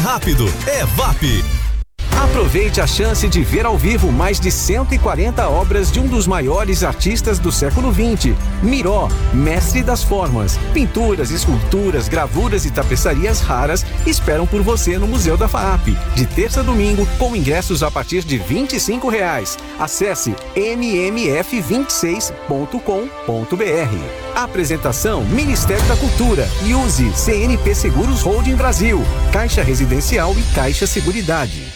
rápido, é VAP. Aproveite a chance de ver ao vivo mais de 140 obras de um dos maiores artistas do século XX, Miró, mestre das formas. Pinturas, esculturas, gravuras e tapeçarias raras esperam por você no Museu da FAAP, de terça a domingo, com ingressos a partir de R$ 25. Acesse mmf26.com.br. Apresentação Ministério da Cultura e use CNP Seguros Holding Brasil, Caixa Residencial e Caixa Seguridade.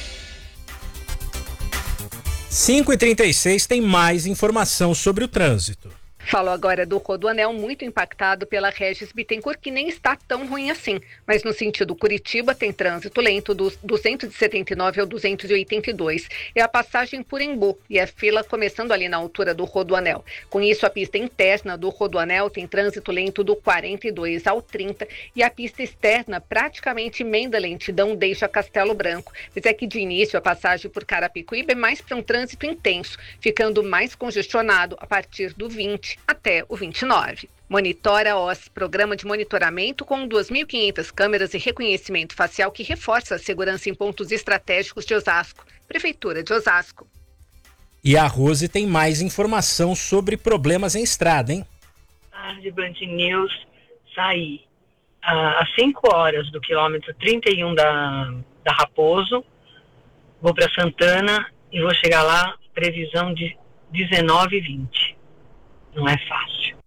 5h36 tem mais informação sobre o trânsito. Falo agora do Rodoanel, muito impactado pela Regis Bittencourt, que nem está tão ruim assim. Mas no sentido Curitiba tem trânsito lento dos 279 ao 282. É a passagem por Embu e a fila começando ali na altura do Rodoanel. Com isso, a pista interna do Rodoanel tem trânsito lento do 42 ao 30 e a pista externa praticamente emenda a lentidão deixa Castelo Branco. Mas é que de início a passagem por Carapicuíba é mais para um trânsito intenso, ficando mais congestionado a partir do 20 até o 29. Monitora OS, programa de monitoramento com 2.500 câmeras e reconhecimento facial que reforça a segurança em pontos estratégicos de Osasco. Prefeitura de Osasco. E a Rose tem mais informação sobre problemas em estrada, hein? Tarde, Band News. Saí às 5 horas do quilômetro 31 da Raposo, vou para Santana e vou chegar lá, previsão de 19h20. Não é fácil.